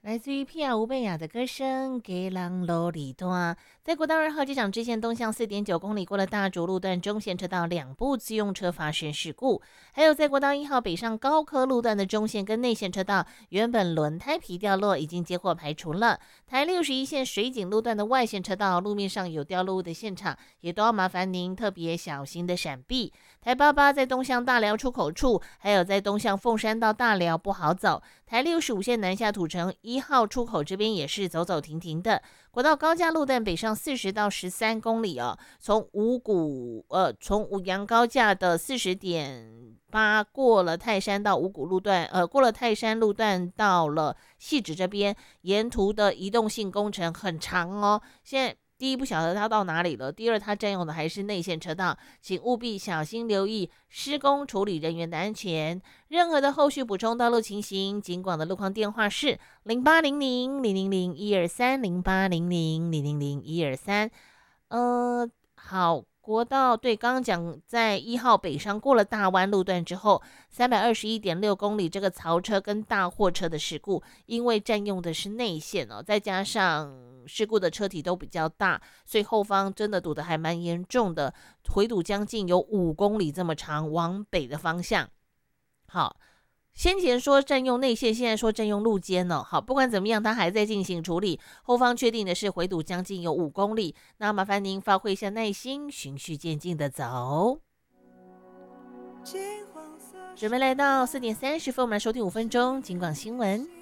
来自于皮亚乌贝亚的歌声《给朗罗里多》。在国道2号机场支线东向4.9公里过了大竹路段中线车道2部自用车发生事故，还有在国道1号北上高科路段的中线跟内线车道原本轮胎皮掉落已经接获排除了。台61线水井路段的外线车道路面上有掉落物的现场，也都要麻烦您特别小心的闪避。台88在东向大寮出口处，还有在东向凤山到大寮不好走。台65线南下土城1号出口这边也是走走停停的。国道高架路段北上40到13公里哦，从五杨高架的40.8过了泰山到五股路段，过了泰山路段到了汐止这边，沿途的移动性工程很长哦。现在第一不晓得它到哪里了，第二它占用的还是内线车道，请务必小心留意施工处理人员的安全。任何的后续补充道路情形，警广的路况电话是0800-000-123，0800-000-123。好，国道对，刚刚讲在1号北上过了大湾路段之后，321.6公里这个槽车跟大货车的事故，因为占用的是内线哦，再加上事故的车体都比较大，所以后方真的堵得还蛮严重的，回堵将近有5公里这么长，往北的方向。好，先前说占用内线，现在说占用路肩哦。好，不管怎么样，它还在进行处理。后方确定的是回堵将近有5公里，那麻烦您发挥一下耐心，循序渐进的走。准备来到4点30分，我们来收听5分钟警广新闻。